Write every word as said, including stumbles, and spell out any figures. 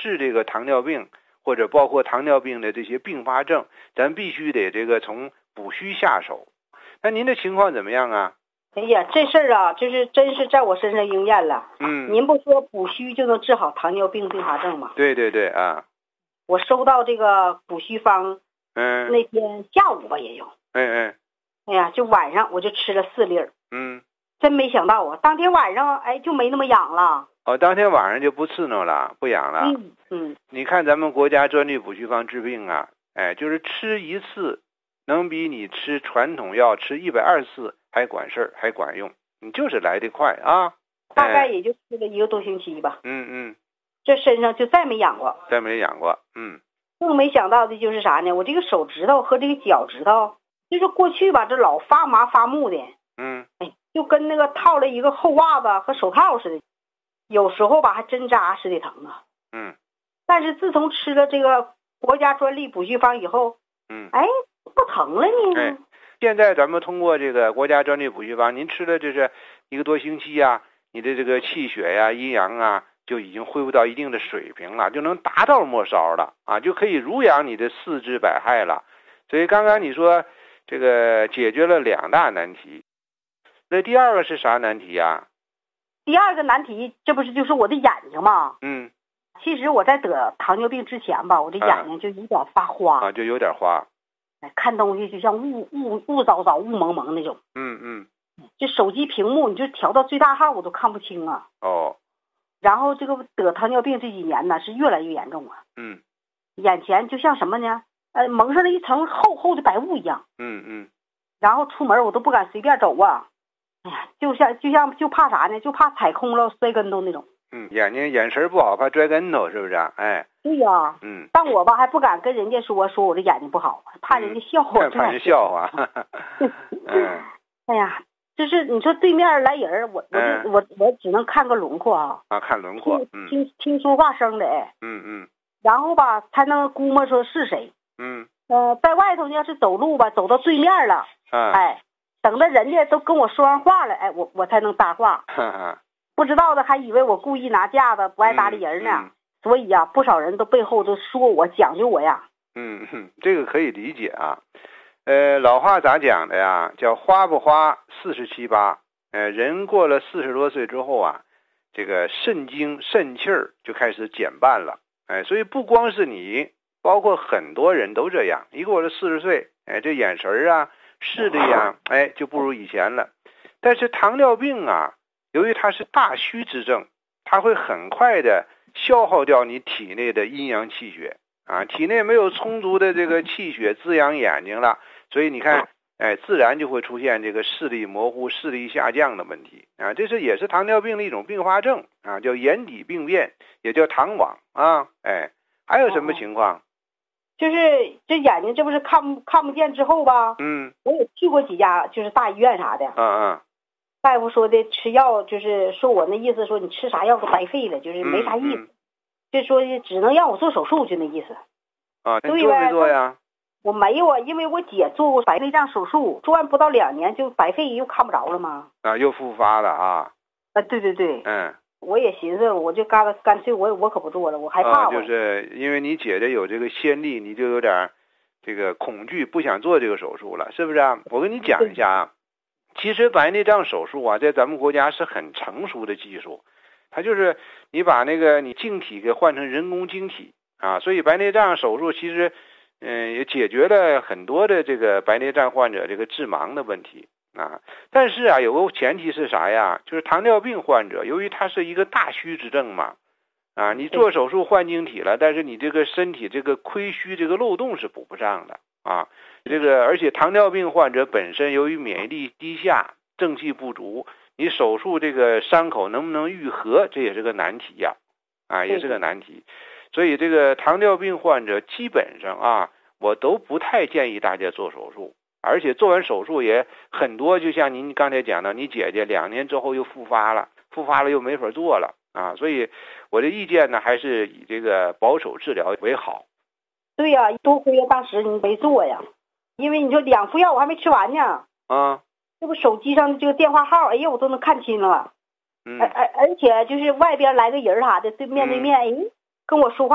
治这个糖尿病或者包括糖尿病的这些并发症，咱必须得这个从补虚下手。那您的情况怎么样啊？ 哎呀，这事儿啊，就是真是在我身上应验了。 嗯， 您不说补虚就能治好糖尿病并发症吗？ 对对对啊。 我收到这个补虚方， 嗯， 那天下午吧也有。 嗯嗯。 哎呀，就晚上我就吃了四粒儿。 嗯。 真没想到啊，当天晚上哎就没那么痒了。 哦，当天晚上就不刺挠了，不痒了。 嗯嗯。 你看咱们国家专利补虚方治病啊，哎，就是吃一次，能比你吃传统药吃一百二十次还管事儿，还管用。你就是来得快啊。 大概也就吃了一个多星期吧。 嗯嗯。 这身上就再没痒过。 再没痒过。嗯。 更没想到的就是啥呢？我这个手指头和这个脚趾头，就是过去吧，这老发麻发木的。 嗯。 哎，就跟那个套了一个厚袜子和手套似的，有时候吧还真扎实的疼啊。 嗯。 但是自从吃了这个国家专利补虚方以后， 嗯， 哎，不疼了呢。 哎，现在咱们通过这个国家专利补虚方，您吃了这是一个多星期啊，你的这个气血呀、阴阳啊，就已经恢复到一定的水平了，就能达到末梢了啊，就可以濡养你的四肢百骸了。所以刚刚你说这个解决了两大难题，那第二个是啥难题呀？ 第二个难题，这不是就是我的眼睛吗？ 嗯。 其实我在得糖尿病之前吧，我的眼睛就有点发花。 啊，就有点花。 看东西就像雾雾雾糟糟、雾蒙蒙那种。 嗯嗯。 这手机屏幕你就调到最大号我都看不清啊。 哦。 然后这个得糖尿病这几年呢是越来越严重啊。 嗯。 眼前就像什么呢？呃，蒙上了一层厚厚的白雾一样。 嗯嗯。 然后出门我都不敢随便走啊。哎呀，就像就像就怕啥呢？就怕踩空了摔跟头那种。 嗯，眼睛眼神不好，怕摔跟头，是不是啊？哎。 对呀、啊。 嗯。 但我吧还不敢跟人家说说我的眼睛不好，怕人家笑话。 嗯、怕人笑话。嗯。 哎呀，就是你说对面来人，我我、嗯、我我只能看个轮廓啊。 啊，看轮廓。嗯。 听听说话声的哎。 嗯嗯。 然后吧，才能估摸说是谁。 嗯。 呃，在外头要是走路吧，走到对面了。 啊。 哎，等到人家都跟我说完话了，哎，我我才能搭话。 哈哈。 不知道的还以为我故意拿架子不爱搭理人呢。 嗯嗯、 所以呀、啊，不少人都背后都说我讲究我呀。 嗯嗯，这个可以理解啊。呃，老话咋讲的呀？叫花不花四十七八。呃，人过了四十多岁之后啊，这个肾精肾气儿就开始减半了。哎，所以不光是你，包括很多人都这样。一过了四十岁，哎，这眼神啊、视力啊，哎，就不如以前了。但是糖尿病啊，由于它是大虚之症，它会很快的消耗掉你体内的阴阳气血啊，体内没有充足的这个气血滋养眼睛了，所以你看，哎，自然就会出现这个视力模糊、视力下降的问题啊，这是也是糖尿病的一种并发症啊，叫眼底病变，也叫糖网啊，哎，还有什么情况？ 就是这眼睛这不是看不看不见之后吧？ 嗯， 我也去过几家，就是大医院啥的。 嗯嗯。 大夫说的吃药，就是说我那意思说你吃啥药都白费了，就是没啥意思， 嗯嗯、 就说只能让我做手术，就那意思。 啊，你做没做呀？ 我没有啊，因为我姐做过白内障手术，做完不到两年就白费，又看不着了吗？ 啊，又复发了啊！ 啊，对对对， 嗯， 我也寻思，我就干干脆我我可不做了，我害怕、 啊。就是因为你姐姐有这个先例，你就有点这个恐惧，不想做这个手术了，是不是啊？我跟你讲一下啊。其实白内障手术啊，在咱们国家是很成熟的技术，它就是你把那个你晶体给换成人工晶体啊，所以白内障手术其实，嗯，也解决了很多的这个白内障患者这个致盲的问题啊。但是啊，有个前提是啥呀？就是糖尿病患者，由于它是一个大虚之症嘛，啊，你做手术换晶体了，但是你这个身体这个亏虚这个漏洞是补不上的啊。这个而且糖尿病患者本身由于免疫力低下、正气不足，你手术这个伤口能不能愈合，这也是个难题呀，啊，也是个难题。所以这个糖尿病患者基本上啊，我都不太建议大家做手术，而且做完手术也很多，就像您刚才讲的，你姐姐两年之后又复发了，复发了又没法做了啊。所以我的意见呢，还是以这个保守治疗为好。 对呀、啊，多亏了当时你没做呀。因为你说两副药我还没吃完呢， 啊， 这不手机上的这个电话号，哎呀，我都能看清了， 嗯， 而而而且就是外边来个人啥的，对面对面，哎、嗯，跟我说话。